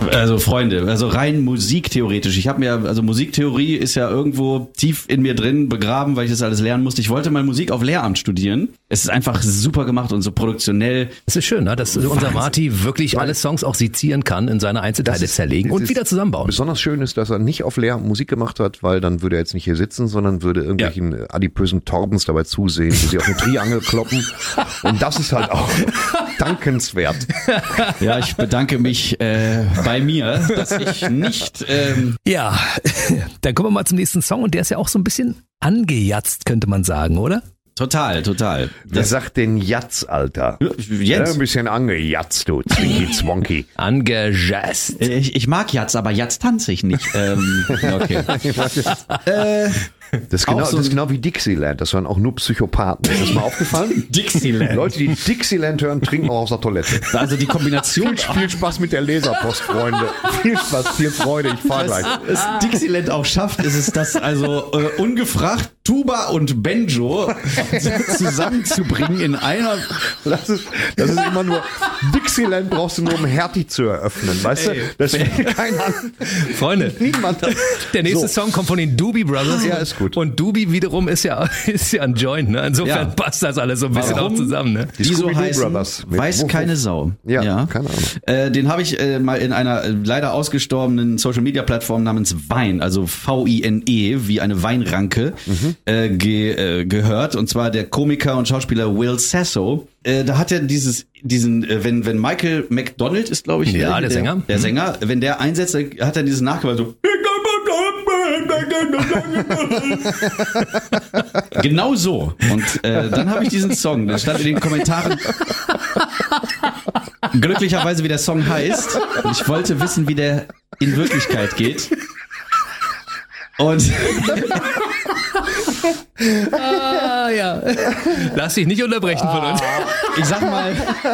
Also Freunde, also rein musiktheoretisch. Ich habe mir, also Musiktheorie ist ja irgendwo tief in mir drin begraben, weil ich das alles lernen musste. Ich wollte mal Musik auf Lehramt studieren. Es ist einfach super gemacht und so produktionell. Es ist schön, ne? Dass unser Marty wirklich alle Songs auch sezieren kann, in seine Einzelteile zerlegen und wieder zusammenbauen. Besonders schön ist, dass er nicht auf Lehramt Musik gemacht hat, weil dann würde er jetzt nicht hier sitzen, sondern würde irgendwelchen adipösen Torbens dabei zusehen, wie sie auf eine Triangel kloppen. Und das ist halt auch dankenswert. Ja, ich bedanke mich bei mir, dass ich nicht... Ja, dann kommen wir mal zum nächsten Song und der ist ja auch so ein bisschen angejatzt, könnte man sagen, oder? Total. Wer sagt denn Jatz, Alter? Jens. Ein bisschen angejatzt, du Zwinky Zwonky. Angejazzt. Ich mag Jatz, aber Jatz tanze ich nicht. Okay. Das ist genau wie Dixieland. Das waren auch nur Psychopathen. Ist das mal aufgefallen? Dixieland. Leute, die Dixieland hören, trinken auch aus der Toilette. Also die Kombination... Viel Spaß mit der Leserpost, Freunde. Viel Spaß, viel Freude. Ich fahr gleich. Was Dixieland auch schafft, ist es, das also ungefragt Tuba und Banjo zusammenzubringen in einer... Das ist immer nur... Dixieland brauchst du nur, um Hertie zu eröffnen. Weißt du? Das will keiner. Freunde, Niemand. der nächste Song kommt von den Doobie Brothers. Ja, ist gut. Und Doobie wiederum ist ja ein Joint, ne? Insofern passt das alles so ein bisschen auch zusammen, ne? Die so Scooby-Doo heißen, Brothers. weiß keine Sau. Ja, keine Ahnung. Den habe ich mal in einer leider ausgestorbenen Social-Media-Plattform namens Vine, also V-I-N-E, wie eine Weinranke, gehört. Und zwar der Komiker und Schauspieler Will Sasso. Da hat er wenn Michael McDonald ist, glaube ich, der Sänger. Der Sänger, wenn der einsetzt, hat er dieses Nachgewalt so. Genau so. Und dann habe ich diesen Song, da stand in den Kommentaren glücklicherweise, wie der Song heißt. Und ich wollte wissen, wie der in Wirklichkeit geht. Und ja. Lass dich nicht unterbrechen von uns. ich sag mal,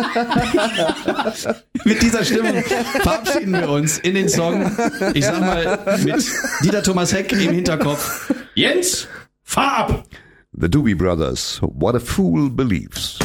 mit dieser Stimmung verabschieden wir uns in den Song. Ich sag mal, mit Dieter Thomas Heck im Hinterkopf. Jens, fahr ab! The Doobie Brothers. What a Fool Believes.